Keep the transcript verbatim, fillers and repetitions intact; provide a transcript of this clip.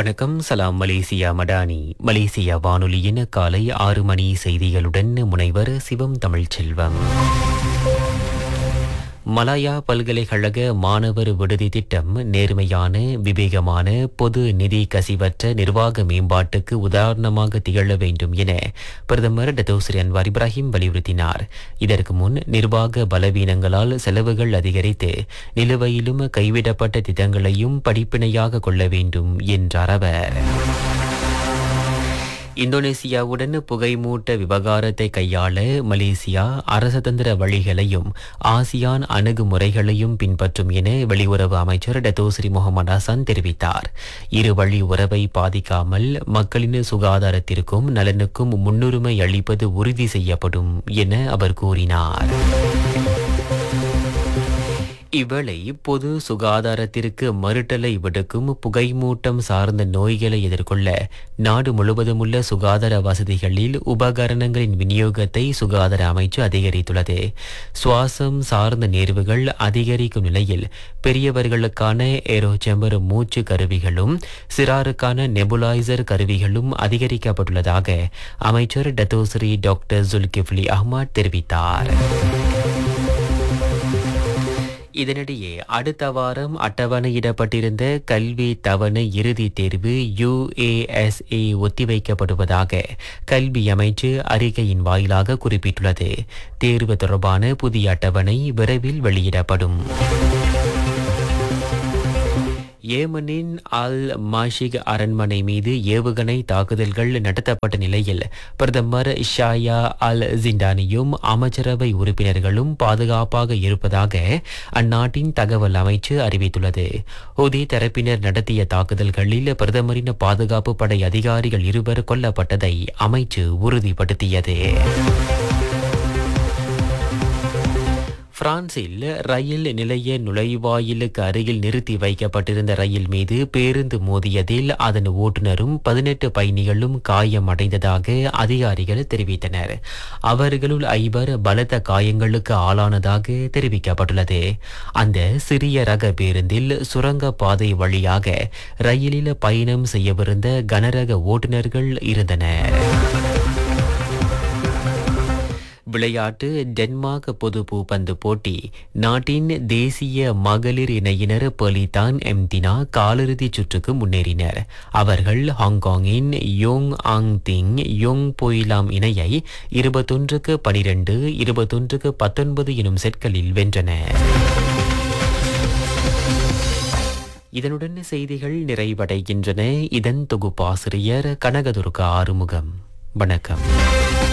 வணக்கம். சலாம் Malaysia Madani Malaysia வானொலியின் காலை ஆறு மணி செய்திகளுடன் முனைவர் சிவம் தமிழ்ச்செல்வம். மலாயா பல்கலைக்கழக மாணவர் விடுதி திட்டம் நேர்மையான, விவேகமான, பொது நிதி கசிவற்ற நிர்வாக மேம்பாட்டுக்கு உதாரணமாக திகழ வேண்டும் என பிரதமர் டத்தோஸ்ரீ அன்வார் இப்ராஹிம் வலியுறுத்தினார். இதற்கு முன் நிர்வாக பலவீனங்களால் செலவுகள் அதிகரித்து நிலுவையிலும் கைவிடப்பட்ட திட்டங்களையும் படிப்பினையாக கொள்ள வேண்டும் என்றார் அவர். இந்தோனேசியாவுடன் புகைமூட்ட விவகாரத்தை கையாள மலேசியா அரசதந்திர வழிகளையும் ஆசியான் அணுகுமுறைகளையும் பின்பற்றும் என வெளியுறவு அமைச்சர் டத்தோஸ்ரீ முகமது ஹசன் தெரிவித்தார். இருவழி உறவை பாதிக்காமல் மக்களின் சுகாதாரத்திற்கும் நலனுக்கும் முன்னுரிமை அளிப்பது உறுதி செய்யப்படும் என அவர் கூறினார். இவ்வேளை பொது சுகாதாரத்திற்கு மறுட்டலை விடுக்கும் புகைமூட்டம் சார்ந்த நோய்களை எதிர்கொள்ள நாடு முழுவதும் உள்ள சுகாதார வசதிகளில் உபகரணங்களின் விநியோகத்தை சுகாதார அமைச்சு அதிகரித்துள்ளது. சுவாசம் சார்ந்த நேர்வுகள் அதிகரிக்கும் நிலையில் பெரியவர்களுக்கான ஏரோசெம்பர் மூச்சு கருவிகளும் சிறாருக்கான நெபுலைசர் கருவிகளும் அதிகரிக்கப்பட்டுள்ளதாக அமைச்சர் டத்தோஸ்ரீ டாக்டர் ஜுல்கிஃப்லி அஹ்மத் தெரிவித்தார். இதனிடையே அடுத்த வாரம் அட்டவணையிடப்பட்டிருந்த கல்வி தவணை இறுதி தேர்வு யுஏஎஸ்ஏ ஒத்திவைக்கப்படுவதாக கல்வி அமைச்சு அறிக்கையின் வாயிலாக குறிப்பிட்டுள்ளது. தேர்வு தொடர்பான புதிய அட்டவணை விரைவில் வெளியிடப்படும். ஏமனின் அல் மாஷிக் அரண்மனை மீது ஏவுகணை தாக்குதல்கள் நடத்தப்பட்ட நிலையில் பிரதமர் ஷாயா அல் ஜிண்டானியும் அமைச்சரவை உறுப்பினர்களும் பாதுகாப்பாக இருப்பதாக அந்நாட்டின் தகவல் அமைச்சு அறிவித்துள்ளது. ஹூதி தரப்பினர் நடத்திய தாக்குதல்களில் பிரதமரின் பாதுகாப்பு படை அதிகாரிகள் இருவர் கொல்லப்பட்டதை அமைச்சு உறுதிப்படுத்தியது. பிரான்சில் ரயில் நிலைய நுழைவாயிலுக்கு அருகில் நிறுத்தி வைக்கப்பட்டிருந்த ரயில் மீது பேருந்து மோதியதில் அதன் ஓட்டுநரும் பதினெட்டு பயணிகளும் காயமடைந்ததாக அதிகாரிகள் தெரிவித்தனர். அவர்களுள் ஐவர் பலத்த காயங்களுக்கு ஆளானதாக தெரிவிக்கப்பட்டுள்ளது. அந்த சிறிய ரக பேருந்தில் சுரங்க பாதை வழியாக ரயிலில் பயணம் செய்யவிருந்த கனரக ஓட்டுநர்கள் இருந்தனர். விளையாட்டு. டென்மார்க் பொது பூப்பந்து போட்டி நாட்டின் தேசிய மகளிர் இணையினர் பெலிதான் எம்தினா காலிறுதிச் சுற்றுக்கு முன்னேறினர். அவர்கள் ஹாங்காங்கின் யோங் ஆங் திங் யோங் பொய்லாம் இணையை இருபத்தொன்றுக்கு பனிரெண்டு இருபத்தொன்றுக்கு பத்தொன்பது எனும் செட்களில் வென்றனர். இதனுடன் செய்திகள் நிறைவடைகின்றன. இதன் தொகுப்பாசிரியர் கனகதுர்கா ஆறுமுகம். வணக்கம்.